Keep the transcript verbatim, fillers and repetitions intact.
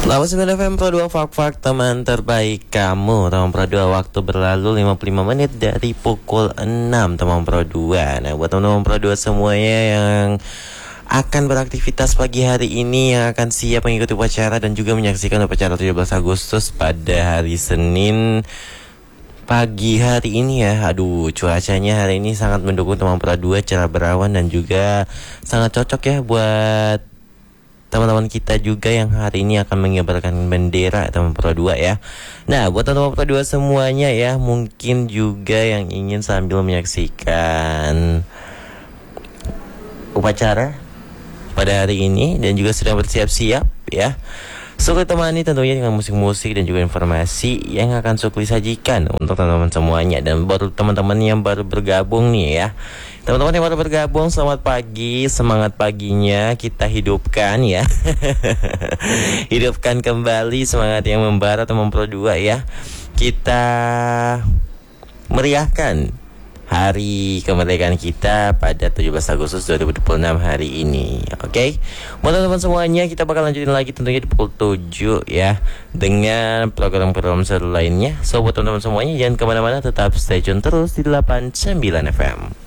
Selamat sembilan F M Pro dua Fak-Fak, teman terbaik kamu. Teman Pro dua, waktu berlalu lima puluh lima menit dari pukul enam, teman Pro dua. Nah, buat teman-teman Pro dua semuanya yang akan beraktivitas pagi hari ini, yang akan siap mengikuti upacara dan juga menyaksikan upacara tujuh belas Agustus pada hari Senin pagi hari ini ya. Aduh, cuacanya hari ini sangat mendukung teman Pro dua, cerah berawan dan juga sangat cocok ya buat teman-teman kita juga yang hari ini akan mengibarkan bendera teman Pro dua ya. Nah, buat teman-teman Pro dua semuanya ya, mungkin juga yang ingin sambil menyaksikan upacara pada hari ini dan juga sedang bersiap-siap ya, Sukri temani tentunya dengan musik-musik dan juga informasi yang akan Sukri sajikan untuk teman-teman semuanya. Dan baru teman-teman yang baru bergabung nih ya, teman-teman yang baru bergabung, selamat pagi, semangat paginya kita hidupkan ya. Hidupkan kembali semangat yang membara teman Pro dua ya. Kita meriahkan hari kemerdekaan kita pada tujuh belas Agustus dua ribu dua puluh enam hari ini. Oke, okay? Buat teman-teman semuanya, kita bakal lanjutin lagi tentunya di pukul tujuh ya, dengan program-program seru lainnya. So buat teman-teman semuanya, jangan kemana-mana, tetap stay tune terus di delapan puluh sembilan F M.